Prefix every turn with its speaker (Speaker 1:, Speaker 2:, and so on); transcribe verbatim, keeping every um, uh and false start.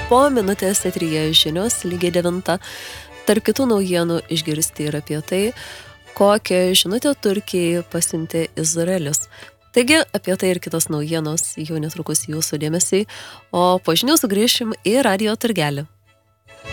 Speaker 1: Po minutės eteryje žinios lygiai devintą. Tarp kitų naujienų išgirsti ir apie tai, kokią žinutę Turkijai pasiuntė Izraelis. Taigi, apie tai ir kitos naujienos jau netrukus jūsų dėmesiai, o po žinių sugrįšim į radijo turgelį.